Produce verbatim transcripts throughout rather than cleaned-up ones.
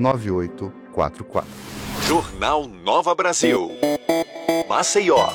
nove oito quatro quatro. Jornal Nova Brasil. Maceió.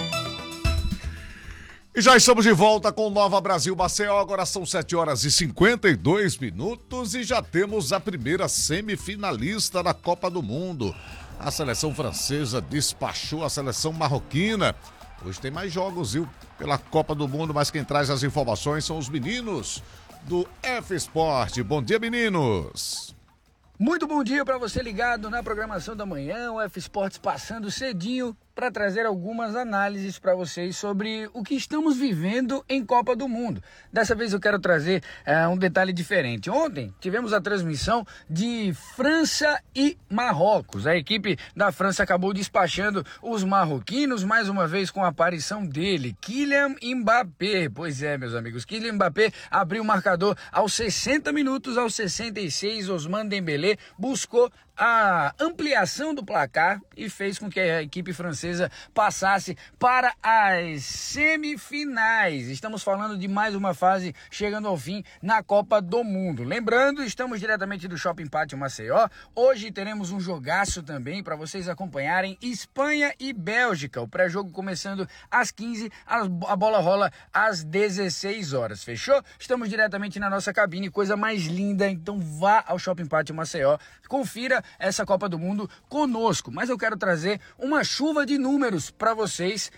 E já estamos de volta com Nova Brasil Maceió. Agora são sete horas e cinquenta e dois minutos e já temos a primeira semifinalista da Copa do Mundo. A seleção francesa despachou a seleção marroquina. Hoje tem mais jogos, viu? Pela Copa do Mundo, mas quem traz as informações são os meninos do F Sport. Bom dia, meninos! Muito bom dia para você ligado na programação da manhã, o F Sports passando cedinho para trazer algumas análises para vocês sobre o que estamos vivendo em Copa do Mundo. Dessa vez eu quero trazer é, um detalhe diferente. Ontem tivemos a transmissão de França e Marrocos. A equipe da França acabou despachando os marroquinos, mais uma vez com a aparição dele, Kylian Mbappé. Pois é, meus amigos, Kylian Mbappé abriu o marcador aos sessenta minutos, aos sessenta e seis, Ousmane Dembélé buscou a ampliação do placar e fez com que a equipe francesa passasse para as semifinais. Estamos falando de mais uma fase chegando ao fim na Copa do Mundo. Lembrando, estamos diretamente do Shopping Pátio Maceió. Hoje teremos um jogaço também para vocês acompanharem, Espanha e Bélgica. O pré-jogo começando às quinze, a bola rola às dezesseis horas. Fechou? Estamos diretamente na nossa cabine, coisa mais linda. Então vá ao Shopping Pátio Maceió, confira essa Copa do Mundo conosco, mas eu quero trazer uma chuva de números para vocês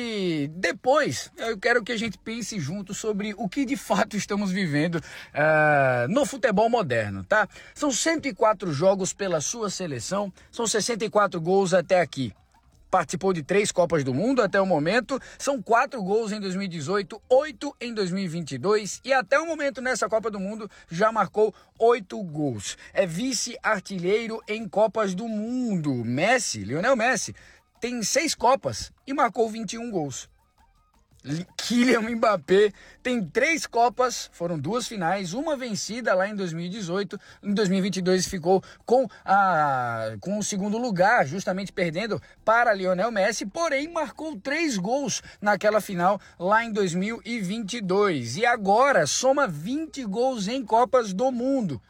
e depois eu quero que a gente pense junto sobre o que de fato estamos vivendo uh, no futebol moderno, tá? São cento e quatro jogos pela sua seleção, são sessenta e quatro gols até aqui. Participou de três Copas do Mundo até o momento, são quatro gols em dois mil e dezoito, oito em dois mil e vinte e dois e até o momento nessa Copa do Mundo já marcou oito gols. É vice-artilheiro em Copas do Mundo. Messi, Lionel Messi, tem seis Copas e marcou vinte e um gols. Kylian Mbappé tem três Copas, foram duas finais, uma vencida lá em dois mil e dezoito, em dois mil e vinte e dois ficou com, a, com o segundo lugar, justamente perdendo para Lionel Messi, porém marcou três gols naquela final lá em dois mil e vinte e dois e agora soma vinte gols em Copas do Mundo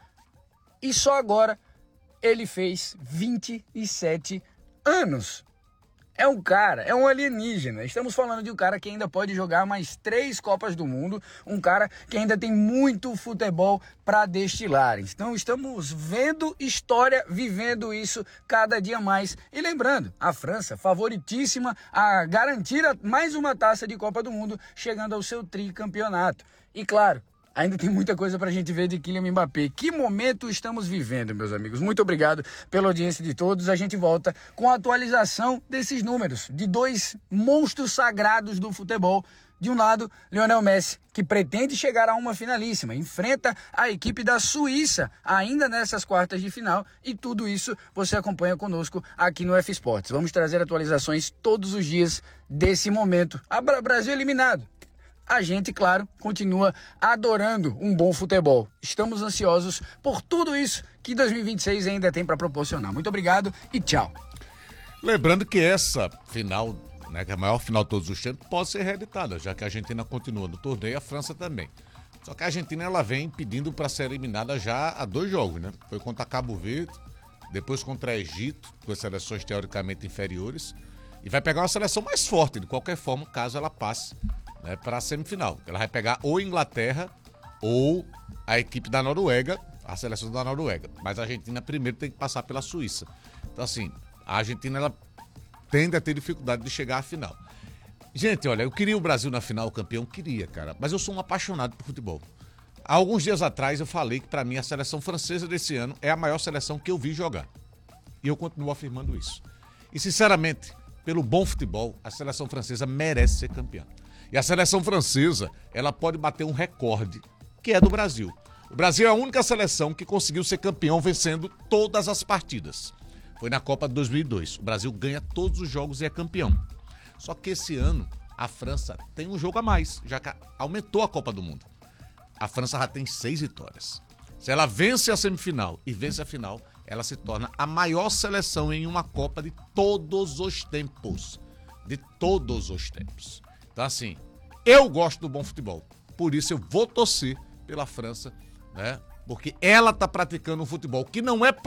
e só agora ele fez vinte e sete anos. É um cara, é um alienígena. Estamos falando de um cara que ainda pode jogar mais três Copas do Mundo, um cara que ainda tem muito futebol para destilar. Então estamos vendo história, vivendo isso cada dia mais. E lembrando, a França favoritíssima a garantir mais uma taça de Copa do Mundo, chegando ao seu tricampeonato. E claro, ainda tem muita coisa pra gente ver de Kylian Mbappé. Que momento estamos vivendo, meus amigos. Muito obrigado pela audiência de todos. A gente volta com a atualização desses números de dois monstros sagrados do futebol. De um lado, Lionel Messi, que pretende chegar a uma finalíssima, enfrenta a equipe da Suíça, ainda nessas quartas de final, e tudo isso você acompanha conosco aqui no F Sports. Vamos trazer atualizações todos os dias desse momento. A Brasil eliminado. A gente, claro, continua adorando um bom futebol. Estamos ansiosos por tudo isso que dois mil e vinte e seis ainda tem para proporcionar. Muito obrigado e tchau. Lembrando que essa final, né, que é a maior final de todos os tempos, pode ser reeditada, já que a Argentina continua no torneio e a França também. Só que a Argentina ela vem pedindo para ser eliminada já há dois jogos, né? Foi contra Cabo Verde, depois contra Egito, com as seleções teoricamente inferiores, e vai pegar uma seleção mais forte, de qualquer forma, caso ela passe, né, para a semifinal. Ela vai pegar ou Inglaterra ou a equipe da Noruega, a seleção da Noruega. Mas a Argentina primeiro tem que passar pela Suíça. Então, assim, a Argentina ela tende a ter dificuldade de chegar à final. Gente, olha, eu queria o Brasil na final, campeão, queria, cara. Mas eu sou um apaixonado por futebol. Há alguns dias atrás eu falei que, para mim, a seleção francesa desse ano é a maior seleção que eu vi jogar. E eu continuo afirmando isso. E, sinceramente, pelo bom futebol, a seleção francesa merece ser campeã. E a seleção francesa, ela pode bater um recorde, que é do Brasil. O Brasil é a única seleção que conseguiu ser campeão vencendo todas as partidas. Foi na Copa de dois mil e dois. O Brasil ganha todos os jogos e é campeão. Só que esse ano, a França tem um jogo a mais, já que aumentou a Copa do Mundo. A França já tem seis vitórias. Se ela vence a semifinal e vence a final, ela se torna a maior seleção em uma Copa de todos os tempos. De todos os tempos. Então, assim, eu gosto do bom futebol. Por isso eu vou torcer pela França, né? Porque ela tá praticando um futebol que não é